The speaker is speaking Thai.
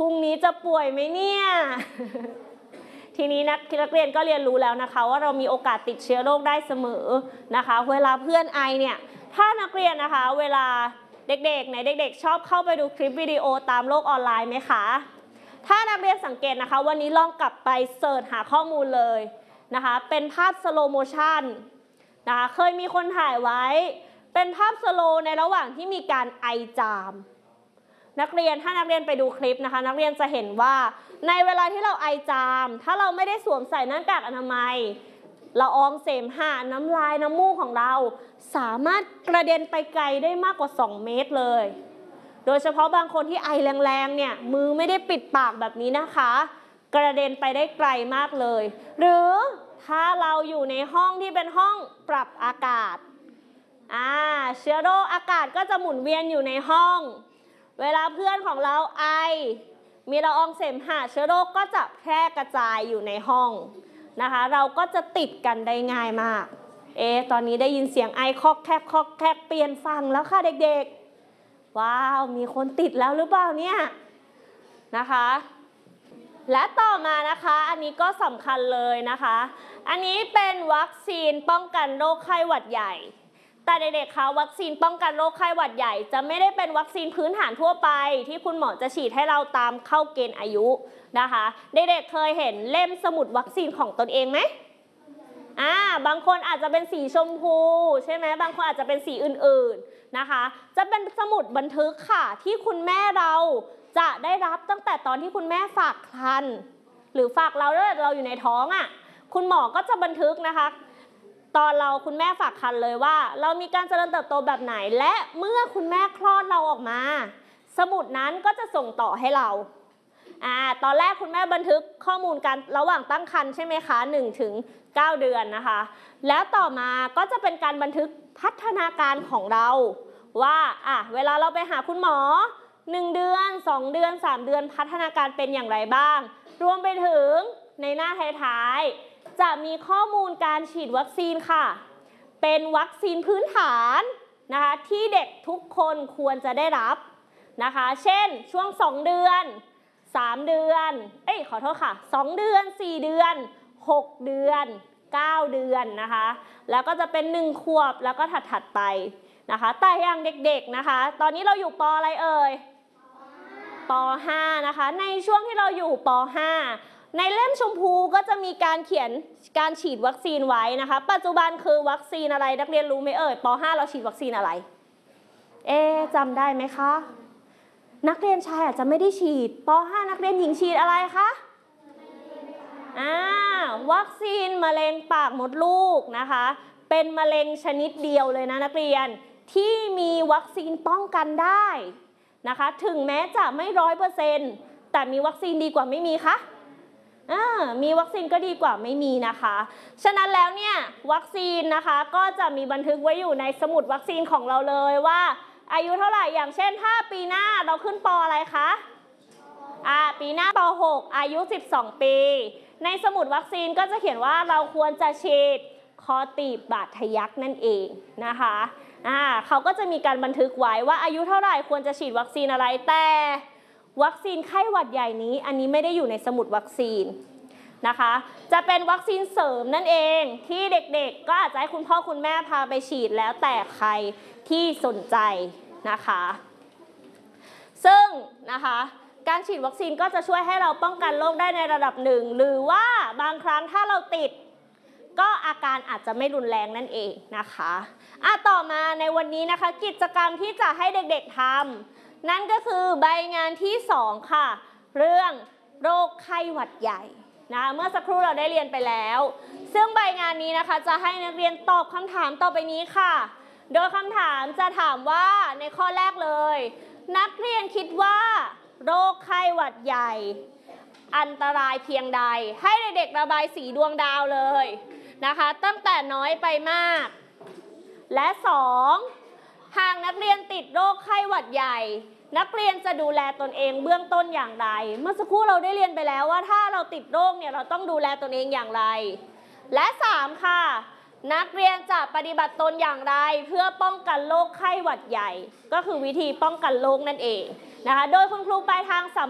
รุ่งนี้จะป่วยไหมเนี่ยทีนี้นักเรียนก็เรียนรู้แล้วนะคะว่าเรามีโอกาสติดเชื้อโรคได้เสมอนะคะเวลาเพื่อนไอเนี่ยถ้านักเรียนนะคะเวลาเด็กๆไหนเด็กๆชอบเข้าไปดูคลิปวิดีโอตามโลกออนไลน์ไหมคะถ้านักเรียนสังเกตนะคะวันนี้ลองกลับไปเสิร์ชหาข้อมูลเลยนะคะเป็นภาพสโลโมชันนะคะเคยมีคนถ่ายไว้เป็นภาพสโลในระหว่างที่มีการไอจามนักเรียนถ้านักเรียนไปดูคลิปนะคะนักเรียนจะเห็นว่าในเวลาที่เราไอจามถ้าเราไม่ได้สวมใส่หน้ากากอนามัยละอองเสมหะน้ำลายน้ำมูกของเราสามารถกระเด็นไปไกลได้มากกว่า2 เมตรเลยโดยเฉพาะบางคนที่ไอแรงๆเนี่ยมือไม่ได้ปิดปากแบบนี้นะคะกระเด็นไปได้ไกลมากเลยหรือถ้าเราอยู่ในห้องที่เป็นห้องปรับอากาศเชื้อโรคอากาศก็จะหมุนเวียนอยู่ในห้องเวลาเพื่อนของเราไอมีละอองเสมหะเชื้อโรคก็จะแพร่กระจายอยู่ในห้องนะคะเราก็จะติดกันได้ง่ายมากตอนนี้ได้ยินเสียงไอคอกแคกคอกแคกเปลี่ยนฝั่งแล้วค่ะเด็กๆว้าวมีคนติดแล้วหรือเปล่าเนี่ยนะคะและต่อมานะคะอันนี้ก็สำคัญเลยนะคะอันนี้เป็นวัคซีนป้องกันโรคไข้หวัดใหญ่แต่เด็กๆคะวัคซีนป้องกันโรคไข้หวัดใหญ่จะไม่ได้เป็นวัคซีนพื้นฐานทั่วไปที่คุณหมอจะฉีดให้เราตามเข้าเกณฑ์อายุนะคะเด็กๆเคยเห็นเล่มสมุดวัคซีนของตนเองไหมบางคนอาจจะเป็นสีชมพูใช่ไหมบางคนอาจจะเป็นสีอื่นๆนะคะจะเป็นสมุดบันทึกค่ะที่คุณแม่เราจะได้รับตั้งแต่ตอนที่คุณแม่ฝากครรภ์หรือฝากเราอยู่ในท้องคุณหมอก็จะบันทึกนะคะตอนคุณแม่ฝากครรภ์เลยว่าเรามีการเจริญเติบโตแบบไหนและเมื่อคุณแม่คลอดเราออกมาสมุดนั้นก็จะส่งต่อให้เราตอนแรกคุณแม่บันทึกข้อมูลการระหว่างตั้งครรภ์ใช่ไหมคะ1 ถึง 9 เดือนนะคะแล้วต่อมาก็จะเป็นการบันทึกพัฒนาการของเราว่าเวลาเราไปหาคุณหมอ1 เดือน2 เดือน3 เดือนพัฒนาการเป็นอย่างไรบ้างรวมไปถึงในหน้าท้ายๆจะมีข้อมูลการฉีดวัคซีนค่ะเป็นวัคซีนพื้นฐานนะคะที่เด็กทุกคนควรจะได้รับนะคะเช่นช่วง2 เดือน3 เดือนขอโทษค่ะ2 เดือน4 เดือน6 เดือน9 เดือนนะคะแล้วก็จะเป็น1 ขวบแล้วก็ถัดไปนะคะแต่อย่างเด็กๆนะคะตอนนี้เราอยู่ป.อะไรเอ่ยป.5 นะคะในช่วงที่เราอยู่ป.5 ในเล่มชมพูก็จะมีการเขียนการฉีดวัคซีนไว้นะคะปัจจุบันคือวัคซีนอะไรนักเรียนรู้ไหมเอ่ยป.5 เราฉีดวัคซีนอะไรจำได้ไหมคะนักเรียนชายอาจจะไม่ได้ฉีดป.5 นักเรียนหญิงฉีดอะไรคะวัคซีนมะเร็งปากมดลูกนะคะเป็นมะเร็งชนิดเดียวเลยนะนักเรียนที่มีวัคซีนป้องกันได้นะคะถึงแม้จะไม่100%แต่มีวัคซีนดีกว่าไม่มีคะมีวัคซีนก็ดีกว่าไม่มีนะคะฉะนั้นแล้วเนี่ยวัคซีนนะคะก็จะมีบันทึกไว้อยู่ในสมุดวัคซีนของเราเลยว่าอายุเท่าไหร่อย่างเช่นถ้าปีหน้าเราขึ้นป.อะไรคะปีหน้าป.6 อายุ12 ปีในสมุดวัคซีนก็จะเขียนว่าเราควรจะฉีดคอตีบบาดทะยักนั่นเองนะคะเขาก็จะมีการบันทึกไว้ว่าอายุเท่าไหร่ควรจะฉีดวัคซีนอะไรแต่วัคซีนไข้หวัดใหญ่นี้อันนี้ไม่ได้อยู่ในสมุดวัคซีนนะคะจะเป็นวัคซีนเสริมนั่นเองที่เด็กๆก็อาจจะให้คุณพ่อคุณแม่พาไปฉีดแล้วแต่ใครที่สนใจนะคะซึ่งนะคะการฉีดวัคซีนก็จะช่วยให้เราป้องกันโรคได้ในระดับหนึ่งหรือว่าบางครั้งถ้าเราติดก็อาการอาจจะไม่รุนแรงนั่นเองนะคะต่อมาในวันนี้นะคะกิจกรรมที่จะให้เด็กๆทำนั่นก็คือใบงานที่2ค่ะเรื่องโรคไข้หวัดใหญ่นะเมื่อสักครู่เราได้เรียนไปแล้วซึ่งใบงานนี้นะคะจะให้นักเรียนตอบคำถามต่อไปนี้ค่ะโดยคำถามจะถามว่าในข้อแรกเลยนักเรียนคิดว่าโรคไข้หวัดใหญ่อันตรายเพียงใดให้เด็กๆระบายสีดวงดาวเลยนะคะตั้งแต่น้อยไปมากและ2หากนักเรียนติดโรคไข้หวัดใหญ่นักเรียนจะดูแลตนเองเบื้องต้นอย่างไรเมื่อสักครู่เราได้เรียนไปแล้วว่าถ้าเราติดโรคเนี่ยเราต้องดูแลตนเองอย่างไรและ3ค่ะนักเรียนจะปฏิบัติตนอย่างไรเพื่อป้องกันโรคไข้หวัดใหญ่ก็คือวิธีป้องกันโรคนั่นเองนะคะโดยคุณครูปลายทาง